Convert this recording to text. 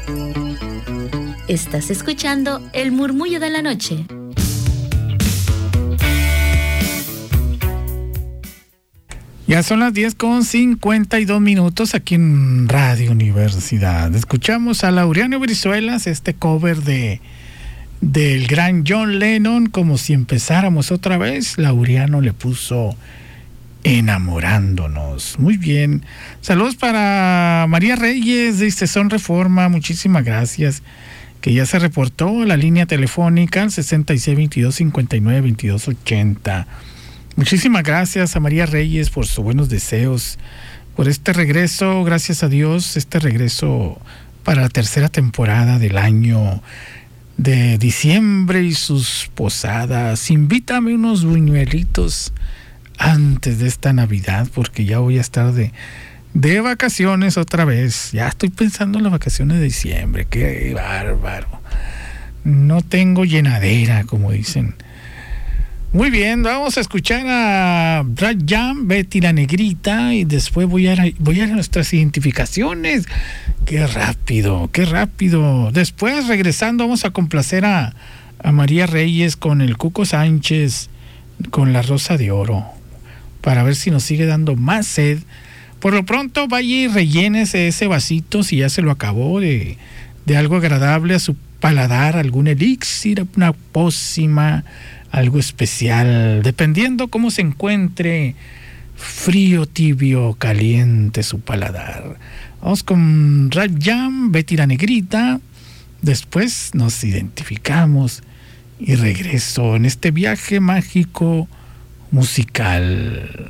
Estás escuchando El Murmullo de la Noche. Ya son las 10:52 aquí en Radio Universidad. Escuchamos a Laureano Brizuelas, este cover del gran John Lennon, como si empezáramos otra vez. Laureano le puso Enamorándonos. Muy bien. Saludos para María Reyes de Son Reforma. Muchísimas gracias. Que ya se reportó la línea telefónica al 6622-592280. Muchísimas gracias a María Reyes por sus buenos deseos, por este regreso, gracias a Dios, este regreso para la tercera temporada del año de diciembre y sus posadas. Invítame unos buñuelitos antes de esta Navidad, porque ya voy a estar de vacaciones otra vez. Ya estoy pensando en las vacaciones de diciembre. Qué bárbaro. No tengo llenadera, como dicen. Muy bien, vamos a escuchar a Brad Jam, Betty la Negrita, y después voy a nuestras identificaciones. Qué rápido. Después, regresando, vamos a complacer a María Reyes con el Cuco Sánchez, con La Rosa de Oro, para ver si nos sigue dando más sed. Por lo pronto, vaya y rellénese ese vasito, si ya se lo acabó, de algo agradable a su paladar, algún elixir, una pócima, algo especial, dependiendo cómo se encuentre, frío, tibio, caliente su paladar. Vamos con Rap Jam, Betty la Negrita, después nos identificamos y regreso en este viaje mágico musical.